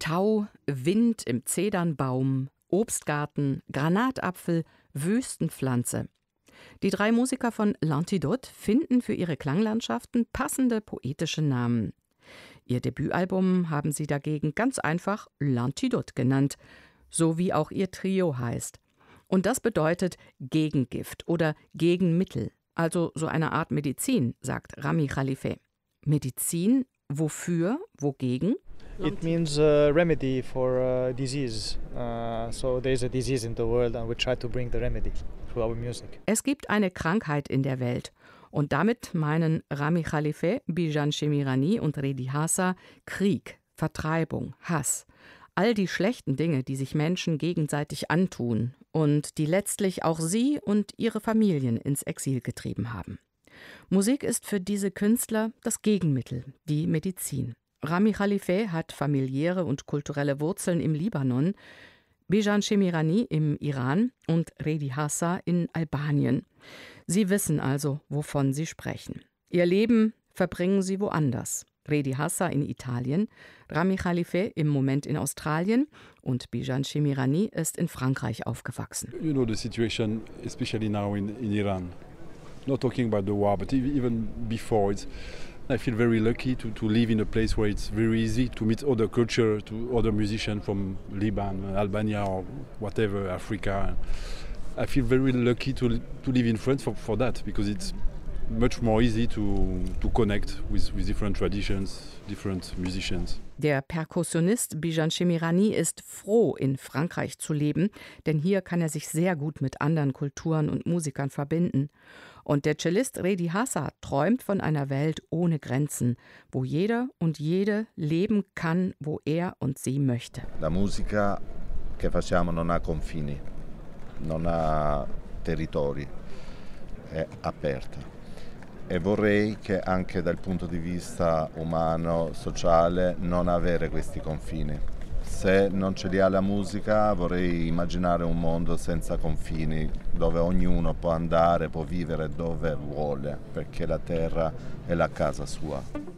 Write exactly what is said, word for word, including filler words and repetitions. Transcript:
Tau, Wind im Zedernbaum, Obstgarten, Granatapfel, Wüstenpflanze. Die drei Musiker von L'Antidote finden für ihre Klanglandschaften passende poetische Namen. Ihr Debütalbum haben sie dagegen ganz einfach L'Antidote genannt, so wie auch ihr Trio heißt. Und das bedeutet Gegengift oder Gegenmittel, also so eine Art Medizin, sagt Rami Khalife. Medizin, wofür, wogegen? It means a remedy for a disease. Uh, so there is a disease in the world and we try to bring the remedy through our music. Es gibt eine Krankheit in der Welt. Und damit meinen Rami Khalife, Bijan Shemirani und Redi Hassa Krieg, Vertreibung, Hass. All die schlechten Dinge, die sich Menschen gegenseitig antun und die letztlich auch sie und ihre Familien ins Exil getrieben haben. Musik ist für diese Künstler das Gegenmittel, die Medizin. Rami Khalife hat familiäre und kulturelle Wurzeln im Libanon, Bijan Shemirani im Iran und Redi Hassa in Albanien. Sie wissen also, wovon sie sprechen. Ihr Leben verbringen sie woanders. Redi Hassa in Italien, Rami Khalife im Moment in Australien und Bijan Shemirani ist in Frankreich aufgewachsen. You know the situation, especially now in, in Iran. Not talking about the war, but even before, it's, I feel very lucky to, to live in a place where it's very easy to meet other culture, to other musicians from Lebanon, Albania or whatever, Africa. I feel very lucky to, to live in France for, for that, because it's much more easy to, to connect with, with different traditions, different musicians. Der Perkussionist Bijan Shemirani ist froh, in Frankreich zu leben, denn hier kann er sich sehr gut mit anderen Kulturen und Musikern verbinden. Und der Cellist Redi Hassa träumt von einer Welt ohne Grenzen, wo jeder und jede leben kann, wo er und sie möchte. La musica che facciamo non ha confini, non ha territori, è aperta. E vorrei che anche dal punto di vista umano, sociale, non avere questi confini. Se non ce li ha la musica, vorrei immaginare un mondo senza confini, dove ognuno può andare, può vivere dove vuole, perché la terra è la casa sua.